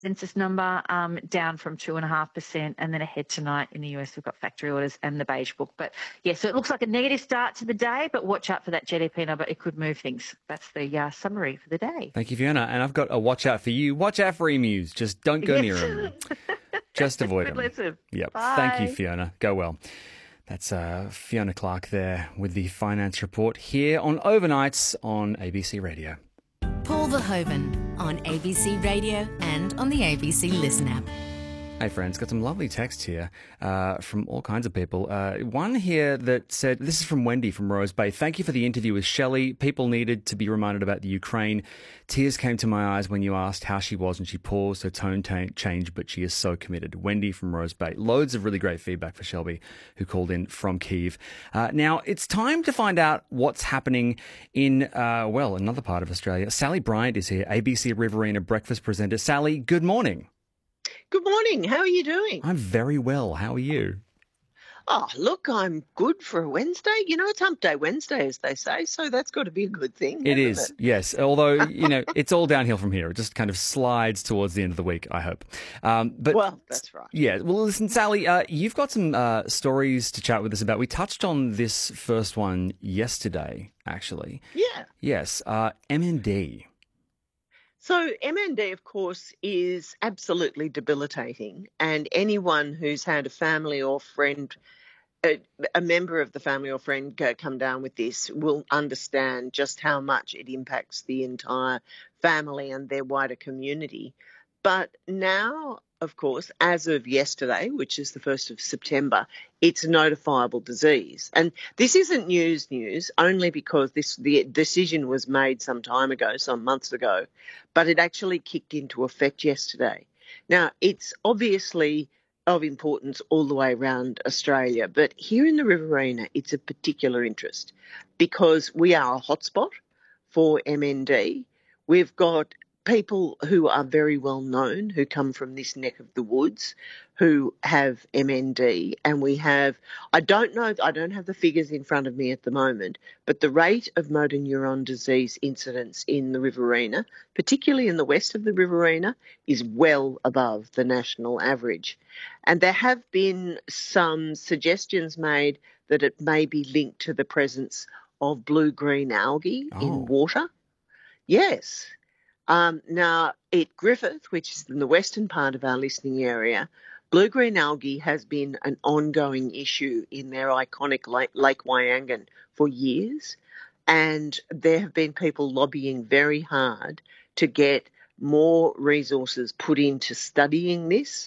census number, down from 2.5%, and then ahead tonight in the US we've got factory orders and the beige book. But yeah, so it looks like a negative start to the day, but watch out for that GDP number. It could move things. That's the summary for the day. Thank you, Fiona. And I've got a watch out for you. Watch out for emus. Just don't go near them. Just avoid them. Listen. Yep. Bye. Thank you, Fiona. Go well. That's Fiona Clark there with the Finance Report here on Overnights on ABC Radio. Paul Verhoeven on ABC Radio and on the ABC Listen app. Hey friends, got some lovely texts here from all kinds of people. One here that said, this is from Wendy from Rose Bay. Thank you for the interview with Shelley. People needed to be reminded about the Ukraine. Tears came to my eyes when you asked how she was and she paused. Her tone changed, but she is so committed. Wendy from Rose Bay. Loads of really great feedback for Shelby, who called in from Kyiv. Now, it's time to find out what's happening in, another part of Australia. Sally Bryant is here, ABC Riverina breakfast presenter. Sally, good morning. Good morning. How are you doing? I'm very well. How are you? Oh, look, I'm good for a Wednesday. You know, it's Hump Day Wednesday, as they say, so that's got to be a good thing. It is, yes. Although, it's all downhill from here. It just kind of slides towards the end of the week, I hope. Well, that's right. Yeah. Well, listen, Sally, you've got some stories to chat with us about. We touched on this first one yesterday, actually. Yeah. Yes. MND. So MND, of course, is absolutely debilitating, and anyone who's had a family or friend, a member of the family or friend come down with this will understand just how much it impacts the entire family and their wider community. But now, of course, as of yesterday, which is the 1st of September, it's a notifiable disease. And this isn't news only because the decision was made some time ago, some months ago, but it actually kicked into effect yesterday. Now, it's obviously of importance all the way around Australia, but here in the Riverina, it's of particular interest because we are a hotspot for MND. We've got people who are very well known, who come from this neck of the woods, who have MND, and we have, I don't have the figures in front of me at the moment, but the rate of motor neuron disease incidence in the Riverina, particularly in the west of the Riverina, is well above the national average. And there have been some suggestions made that it may be linked to the presence of blue-green algae in water. Yes. Now, at Griffith, which is in the western part of our listening area, blue-green algae has been an ongoing issue in their iconic Lake Wyangan for years, and there have been people lobbying very hard to get more resources put into studying this.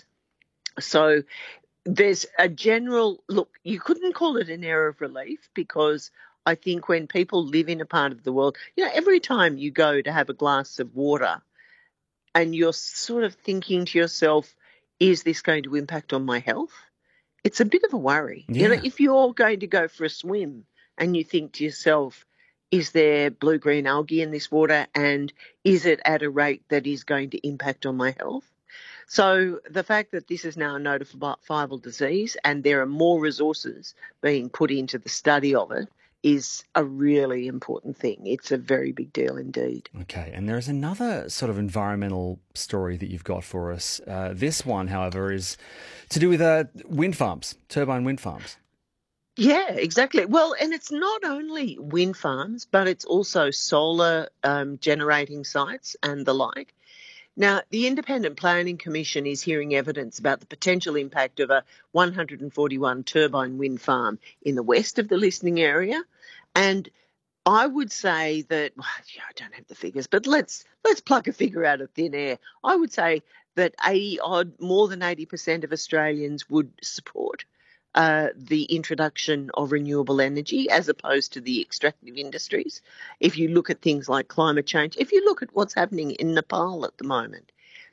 So there's a general look, you couldn't call it an air of relief because I think when people live in a part of the world, every time you go to have a glass of water and you're sort of thinking to yourself, is this going to impact on my health? It's a bit of a worry. Yeah. If you're going to go for a swim and you think to yourself, is there blue-green algae in this water and is it at a rate that is going to impact on my health? So the fact that this is now a notifiable disease and there are more resources being put into the study of it is a really important thing. It's a very big deal indeed. Okay, and there's another sort of environmental story that you've got for us. This one, however, is to do with wind farms, turbine wind farms. Yeah, exactly. Well, and it's not only wind farms, but it's also solar generating sites and the like. Now, the Independent Planning Commission is hearing evidence about the potential impact of a 141 turbine wind farm in the west of the listening area. And I would say that, I don't have the figures, but let's pluck a figure out of thin air. I would say that more than 80% of Australians would support the introduction of renewable energy as opposed to the extractive industries. If you look at things like climate change, if you look at what's happening in Nepal at the moment,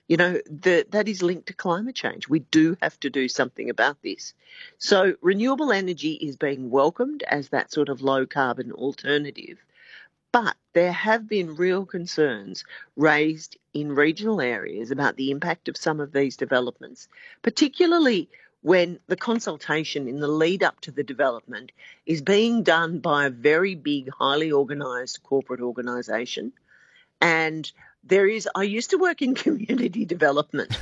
that is linked to climate change. We do have to do something about this. So renewable energy is being welcomed as that sort of low carbon alternative. But there have been real concerns raised in regional areas about the impact of some of these developments, particularly when the consultation in the lead up to the development is being done by a very big, highly organised corporate organisation. And I used to work in community development.